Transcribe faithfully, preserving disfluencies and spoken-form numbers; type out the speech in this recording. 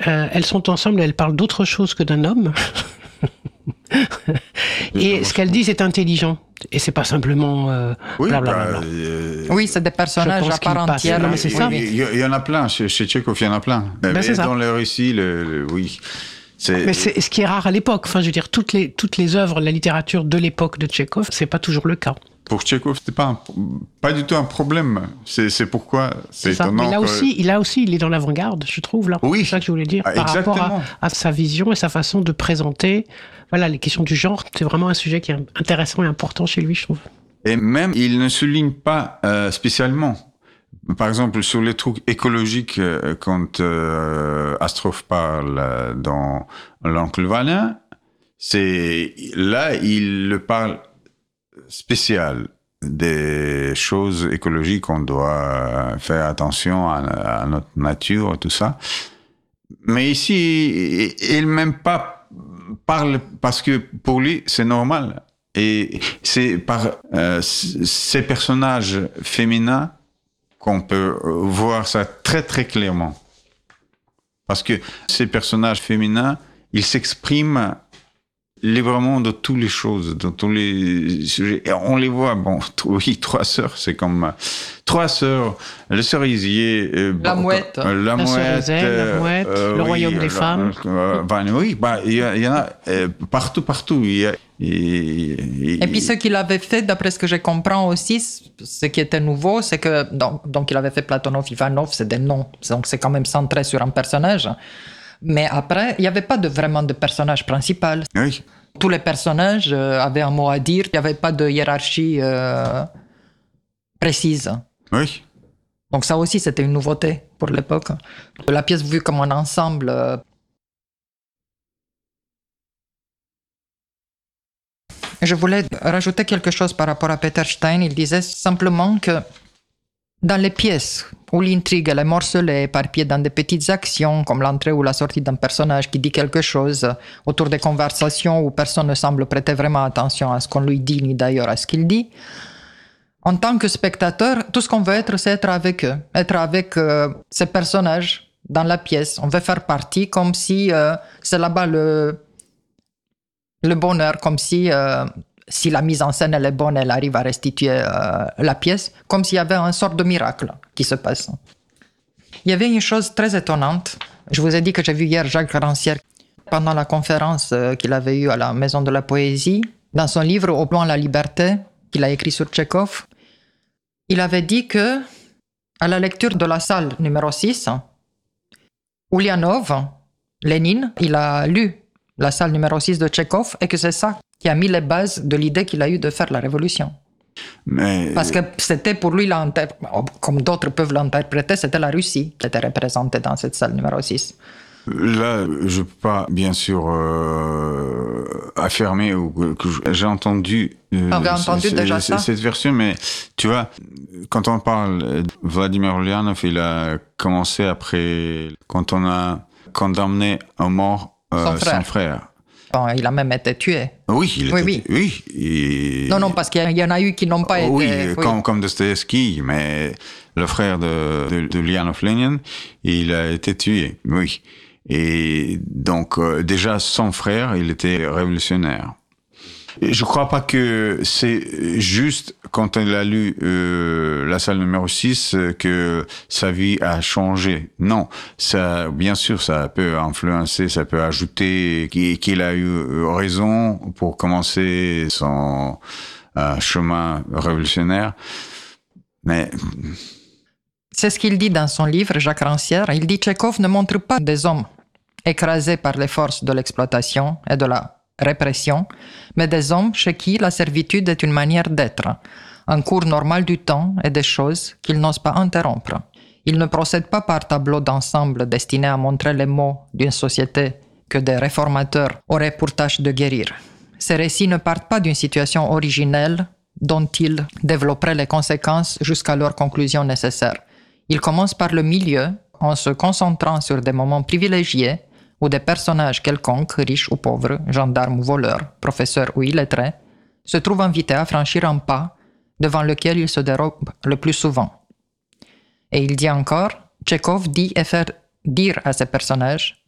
euh, elles sont ensemble, elles parlent d'autre chose que d'un homme. Et ce qu'elles disent est intelligent. Et c'est pas simplement euh, oui, blablabla. Bah, euh, oui, c'est des personnages à part entière. Non, mais c'est oui, ça. Il y, y en a plein, chez, chez Tchekhov, il y en a plein. Ben, mais c'est ça. Dans le récit, le, le, oui. C'est... Mais c'est ce qui est rare à l'époque. Enfin, je veux dire, toutes les, toutes les œuvres, la littérature de l'époque de Tchekhov, c'est pas toujours le cas. Pour Tchekhov, c'était pas, un, pas du tout un problème. C'est, c'est pourquoi c'est, c'est ça. étonnant. Mais là que... aussi, il a aussi, il est dans l'avant-garde, je trouve. Là. Oui. C'est ça que je voulais dire. Ah, par exactement. rapport à, à sa vision et sa façon de présenter. Voilà, les questions du genre, c'est vraiment un sujet qui est intéressant et important chez lui, je trouve. Et même, il ne souligne pas euh, spécialement. Par exemple, sur les trucs écologiques, euh, quand euh, Astrov parle euh, dans L'Oncle Valin, c'est là, il le parle spécial des choses écologiques, on doit faire attention à, à notre nature, tout ça. Mais ici, il même pas parle parce que pour lui, c'est normal. Et c'est par euh, ces personnages féminins qu'on peut voir ça très très clairement. Parce que ces personnages féminins, ils s'expriment librement de toutes les choses, de tous les sujets. Et on les voit, bon, oui, trois sœurs, c'est comme trois sœurs, le cerisier, euh, la bon, mouette, euh, la, la mouette, cerisier, euh, la mouette, euh, le oui, royaume des la, femmes. Euh, ben, oui, bah, il y, y en a euh, partout, partout. Il y a, et, et, et puis ce qu'il avait fait, d'après ce que je comprends aussi, ce qui était nouveau, c'est que donc, donc il avait fait Platonov, Ivanov, c'est des noms, donc c'est quand même centré sur un personnage. Mais après, il n'y avait pas de, vraiment de personnage principal. Oui. Tous les personnages euh, avaient un mot à dire. Il n'y avait pas de hiérarchie euh, précise. Oui. Donc ça aussi, c'était une nouveauté pour l'époque. La pièce vue comme un ensemble. Euh... Je voulais rajouter quelque chose par rapport à Peter Stein. Il disait simplement que dans les pièces où l'intrigue elle est morcelée, éparpillée dans des petites actions, comme l'entrée ou la sortie d'un personnage qui dit quelque chose, autour des conversations où personne ne semble prêter vraiment attention à ce qu'on lui dit, ni d'ailleurs à ce qu'il dit, en tant que spectateur, tout ce qu'on veut être, c'est être avec eux, être avec euh, ces personnages dans la pièce. On veut faire partie comme si euh, c'est là-bas le, le bonheur, comme si... Euh, si la mise en scène elle est bonne, elle arrive à restituer euh, la pièce, comme s'il y avait une sorte de miracle qui se passe. Il y avait une chose très étonnante. Je vous ai dit que j'ai vu hier Jacques Rancière pendant la conférence euh, qu'il avait eue à la Maison de la Poésie. Dans son livre « Au plan la liberté », qu'il a écrit sur Tchekhov, il avait dit que, à la lecture de la salle numéro six, Ulyanov, Lénine, il a lu la salle numéro six de Tchekhov et que c'est ça qui a mis les bases de l'idée qu'il a eue de faire la révolution. Mais... Parce que c'était pour lui, comme d'autres peuvent l'interpréter, c'était la Russie qui était représentée dans cette salle numéro six. Là, je ne peux pas, bien sûr, euh, affirmer ou que j'ai entendu, euh, entendu c- déjà c- ça. cette version, mais tu vois, quand on parle de Vladimir Ulyanov, il a commencé après, quand on a condamné à mort euh, Son frère. son frère. Bon, il a même été tué. Oui, il Oui, était, oui. oui. Et... Non, non, parce qu'il y en a eu qui n'ont pas été... Oui, comme, comme Dostoïevski, mais le frère de, de, de Ulyanov Lénine, il a été tué, oui. Et donc, euh, déjà, son frère, il était révolutionnaire. Et je crois pas que c'est juste quand il a lu euh, la salle numéro six que sa vie a changé. Non, ça, bien sûr, ça peut influencer, ça peut ajouter qu'il a eu raison pour commencer son euh, chemin révolutionnaire. Mais... C'est ce qu'il dit dans son livre, Jacques Rancière. Il dit « Tchekhov ne montre pas des hommes écrasés par les forces de l'exploitation et de la répression, mais des hommes chez qui la servitude est une manière d'être, un cours normal du temps et des choses qu'ils n'osent pas interrompre. Il ne procède pas par tableau d'ensemble destiné à montrer les maux d'une société que des réformateurs auraient pour tâche de guérir. Ces récits ne partent pas d'une situation originelle dont ils développeraient les conséquences jusqu'à leur conclusion nécessaire. Ils commencent par le milieu en se concentrant sur des moments privilégiés où des personnages quelconques, riches ou pauvres, gendarmes ou voleurs, professeurs ou illettrés, se trouvent invités à franchir un pas devant lequel ils se dérobent le plus souvent. Et il dit encore, Tchekhov dit et fait dire à ces personnages